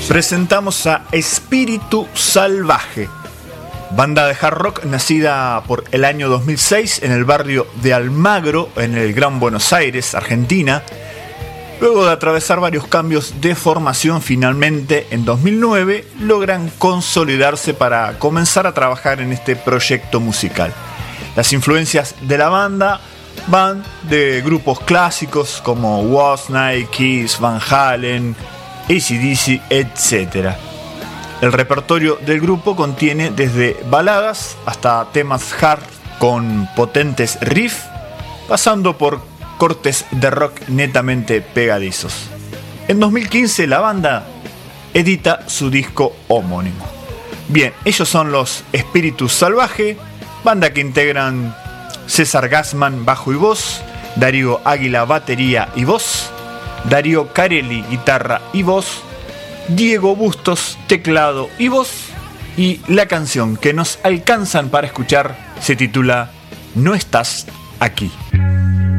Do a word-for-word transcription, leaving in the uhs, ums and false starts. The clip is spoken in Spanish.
Presentamos a Espíritu Salvaje, banda de hard rock nacida por el año dos mil seis en el barrio de Almagro, en el Gran Buenos Aires, Argentina. Luego de atravesar varios cambios de formación, finalmente en dos mil nueve logran consolidarse para comenzar a trabajar en este proyecto musical. Las influencias de la banda van de grupos clásicos como Whitesnake, Kiss, Van Halen, A C D C, etcétera. El repertorio del grupo contiene desde baladas hasta temas hard con potentes riffs, pasando por cortes de rock netamente pegadizos. En dos mil quince la banda edita su disco homónimo. Bien, ellos son los Espíritu Salvaje, banda que integran César Gassman, bajo y voz, Darío Águila, batería y voz, Darío Carelli, guitarra y voz, Diego Bustos, teclado y voz, y la canción que nos alcanzan para escuchar se titula No estás aquí.